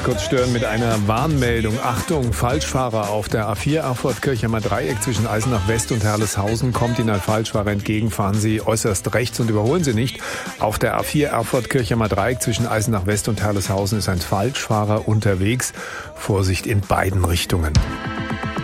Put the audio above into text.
muss kurz stören mit einer Warnmeldung. Achtung, Falschfahrer auf der A4 Erfurt-Kirchheimer Dreieck zwischen Eisenach West und Herleshausen. Kommt Ihnen ein Falschfahrer entgegen, fahren Sie äußerst rechts und überholen Sie nicht. Auf der A4 Erfurt-Kirchheimer Dreieck zwischen Eisenach West und Herleshausen ist ein Falschfahrer unterwegs. Vorsicht in beiden Richtungen.